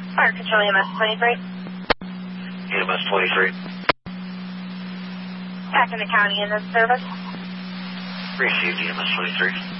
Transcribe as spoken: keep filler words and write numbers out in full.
Fire Control E M S twenty-three. E M S twenty-three. Back in the county in this service. Received E M S twenty-three.